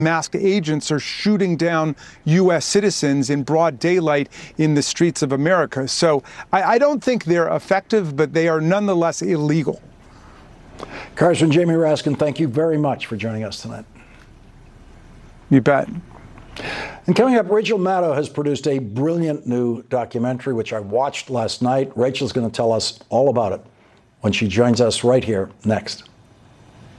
masked agents are shooting down U.S. citizens in broad daylight in the streets of America. So I don't think they're effective, but they are nonetheless illegal. Congressman Jamie Raskin, thank you very much for joining us tonight. You bet. And coming up, Rachel Maddow has produced a brilliant new documentary, which I watched last night. Rachel's going to tell us all about it when she joins us right here next.